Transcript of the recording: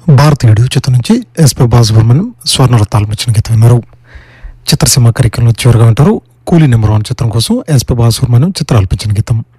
భారతీయుడు చిత్రం నుంచి ఎస్పీ బాలసుబ్రహ్మణ్యం స్వర్ణరథ ఆలపించిన గీతం విన్నారు. చిత్రసీమ కార్యక్రమంలో చివరిగా వింటారు కూలీ నెంబర్ 1 చిత్రం కోసం ఎస్పీ బాలసుబ్రహ్మణ్యం చిత్రం ఆలపించిన గీతం.